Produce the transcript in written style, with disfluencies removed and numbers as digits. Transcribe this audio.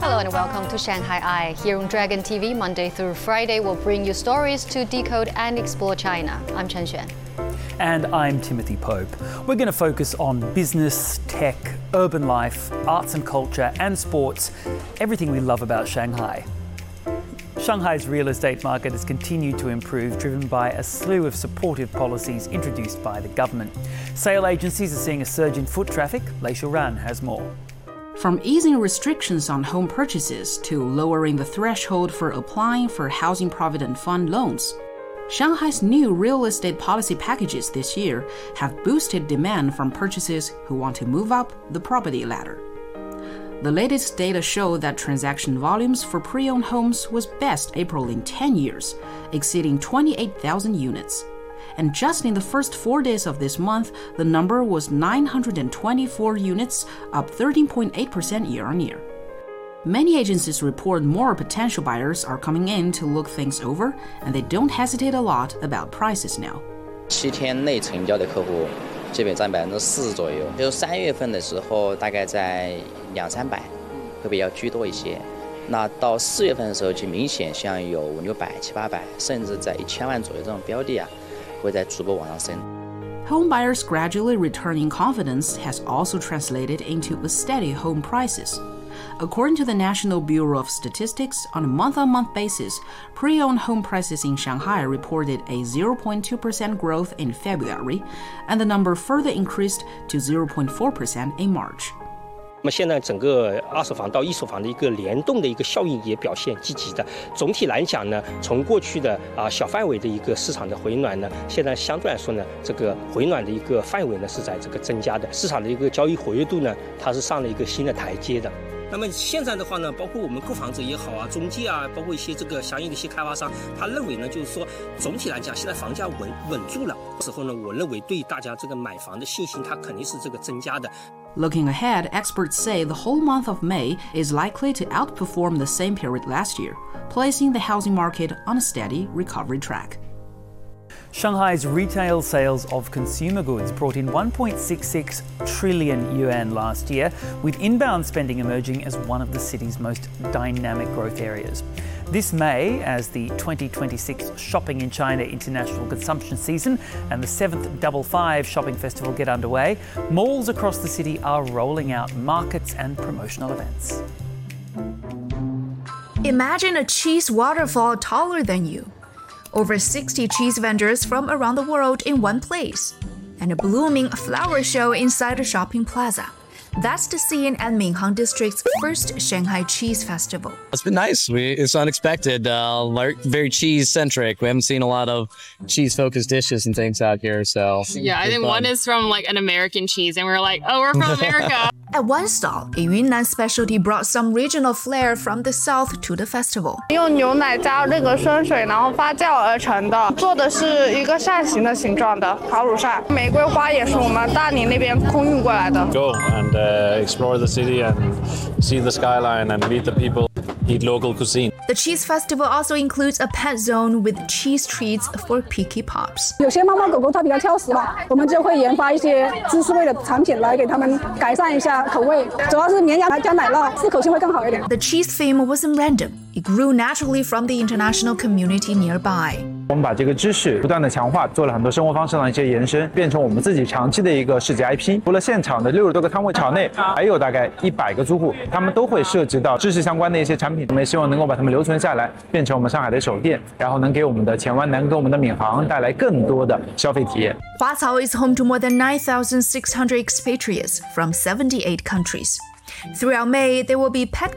Hello and welcome to Shanghai Eye. Here on Dragon TV, Monday through Friday, we'll bring you stories to decode and explore China. I'm Chen Xuan. And I'm Timothy Pope. We're going to focus on business, tech, urban life, arts and culture, and sports, everything we love about Shanghai. Shanghai's real estate market has continued to improve, driven by a slew of supportive policies introduced by the government. Sale agencies are seeing a surge in foot traffic. Lei Xiuran has more. From easing restrictions on home purchases to lowering the threshold for applying for Housing Provident Fund loans, Shanghai's new real estate policy packages this year have boosted demand from purchasers who want to move up the property ladder. The latest data show that transaction volumes for pre-owned homes was best April in 10 years, exceeding 28,000 units. And just in the first 4 days of this month, the number was 924 units, up 13.8% year-on-year. Many agencies report more potential buyers are coming in to look things over, and they don't hesitate a lot about prices now. 7天内成交的客户基本占40%左右，就3月份的时候大概在200-300，会比较居多一些。那到4月份的时候，就明显像有500-600、700-800，甚至在1000万左右这种标的会在逐步往上升。 Home buyers' gradually returning confidence has also translated into a steady home prices. According to the National Bureau of Statistics, on a month-on-month basis, pre-owned home prices in Shanghai reported a 0.2% growth in February, and the number further increased to 0.4% in March. 那么现在整个二手房到一手房的一个联动的一个效应也表现积极的。总体来讲呢，从过去的小范围的一个市场的回暖呢，现在相对来说呢，这个回暖的一个范围呢是在这个增加的，市场的一个交易活跃度呢，它是上了一个新的台阶的。那么现在的话呢，包括我们购房者也好中介包括一些这个相应的一些开发商，他认为呢，就是说总体来讲，现在房价稳住了，之后呢，我认为对大家这个买房的信心，它肯定是这个增加的。 Looking ahead, experts say the whole month of May is likely to outperform the same period last year, placing the housing market on a steady recovery track. Shanghai's retail sales of consumer goods brought in 1.66 trillion yuan last year, with inbound spending emerging as one of the city's most dynamic growth areas. This May, as the 2026 Shopping in China International Consumption Season and the 7th Double Five Shopping Festival get underway, malls across the city are rolling out markets and promotional events. Imagine a cheese waterfall taller than you. Over 60 cheese vendors from around the world in one place, and a blooming flower show inside a shopping plaza. That's the scene at Minhang District's first Shanghai Cheese Festival. It's been nice. It's unexpected, very cheese-centric. We haven't seen a lot of cheese-focused dishes and things out here, so... Yeah, I think one is from like an American cheese, and we're like, oh, we're from America. At one stall, a Yunnan specialty brought some regional flair from the south to the festival. 用牛奶加这个生水，然后发酵而成的，做的是一个扇形的形状的烤乳扇。玫瑰花也是我们大理那边空运过来的。 Go and explore the city and see the skyline and meet the people, eat local cuisine. The cheese festival also includes a pet zone with cheese treats for picky pups. 有些猫猫狗狗它比较挑食嘛，我们就会研发一些芝士味的产品来给它们改善一下口味，主要是绵羊加奶酪，适口性会更好一点。 The cheese theme wasn't random. It grew naturally from the international community nearby. 我们把这个知识不断的强化，做了很多生活方式上的一些延伸，变成我们自己长期的一个市级 IP。除了现场的60多个摊位，场内还有大概100个租户，他们都会涉及到知识相关的一些产品。我们也希望能够把它们留存下来，变成我们上海的首店，然后能给我们的前湾南跟我们的闵行带来更多的消费体验。 Huacao is home to more than 9,600 expatriates from 78 countries. Throughout May, there will be pet